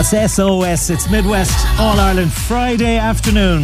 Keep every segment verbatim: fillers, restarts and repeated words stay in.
It's S O S, it's Midwest All-Ireland Friday afternoon.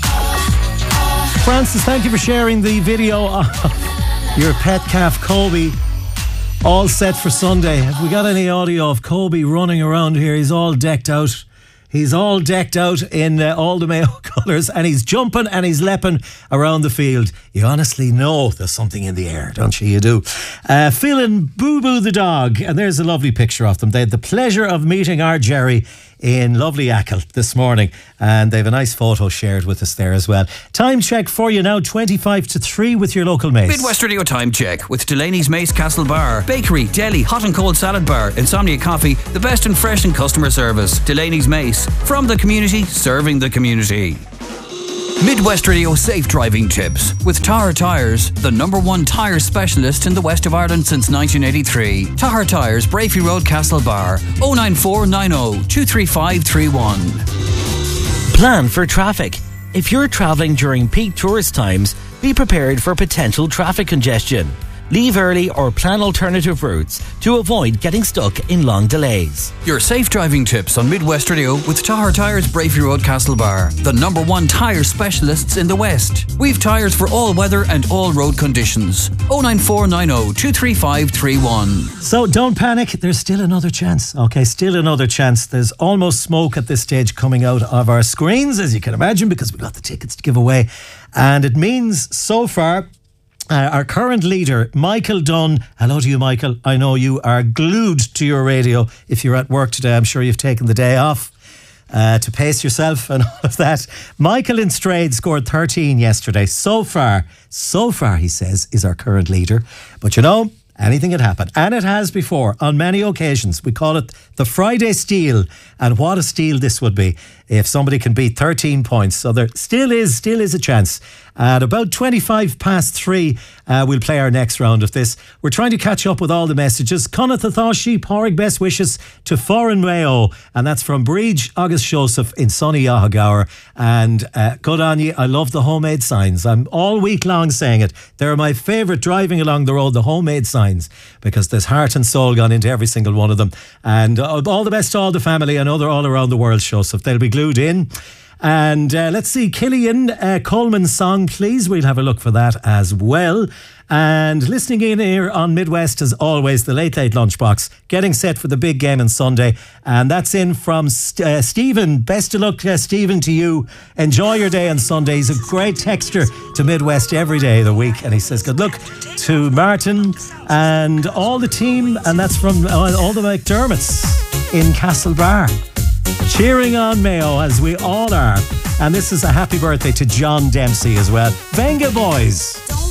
Francis, thank you for sharing the video of your pet calf Kobe, all set for Sunday. Have we got any audio of Kobe running around here? He's all decked out. He's all decked out in uh, all the Mayo colours, and he's jumping and he's leaping around the field. You honestly know there's something in the air, don't you? You do. Uh, feeling Boo Boo the dog, and there's a lovely picture of them. They had the pleasure of meeting our Jerry in lovely Achill this morning, and they have a nice photo shared with us there as well. Time check for you now, twenty-five to three with your local Mace. Midwest Radio time check with Delaney's Mace Castle Bar, bakery, deli, hot and cold salad bar, Insomnia Coffee, the best in fresh and customer service. Delaney's Mace, from the community, serving the community. Midwest Radio safe driving tips with Tahar Tyres, the number one tyre specialist in the west of Ireland since nineteen eighty-three. Tahar Tyres, Brafey Road, Castlebar, oh nine four nine oh two three five three one. Plan for traffic. If you're travelling during peak tourist times, be prepared for potential traffic congestion. Leave early or plan alternative routes to avoid getting stuck in long delays. Your safe driving tips on Midwest Radio with Tahar Tyres, Brafey Road, Castlebar, the number one tyre specialists in the West. We've tyres for all weather and all road conditions. oh nine four nine oh two three five three one. So don't panic, there's still another chance. Okay, still another chance. There's almost smoke at this stage coming out of our screens, as you can imagine, because we've got the tickets to give away. And it means so far, Uh, our current leader, Michael Dunn. Hello to you, Michael. I know you are glued to your radio. If you're at work today, I'm sure you've taken the day off uh, to pace yourself and all of that. Michael in Strayed scored thirteen yesterday. So far, so far, he says, is our current leader. But you know, anything can happen. And it has before, on many occasions. We call it the Friday Steal. And what a steal this would be if somebody can beat thirteen points. So there still is, still is a chance. At about twenty-five past three, uh, we'll play our next round of this. We're trying to catch up with all the messages. Connacht Athashi, Porrig best wishes to Foreign Mayo. And that's from Bridge August Joseph in sunny Yahagower. And uh, good on you. I love the homemade signs. I'm all week long saying it. They're my favourite driving along the road, the homemade signs, because there's heart and soul gone into every single one of them. And uh, all the best to all the family. I know they're all around the world, Joseph. They'll be glued in. And uh, let's see, Killian uh, Coleman's song, please. We'll have a look for that as well. And listening in here on Midwest, as always, the Late Late Lunchbox, getting set for the big game on Sunday. And that's in from St- uh, Stephen. Best of luck, uh, Stephen, to you. Enjoy your day on Sunday. He's a great texter to Midwest every day of the week. And he says good luck to Martin and all the team. And that's from uh, all the McDermotts in Castlebar. Cheering on Mayo, as we all are. And this is a happy birthday to John Dempsey as well. Venga Boys.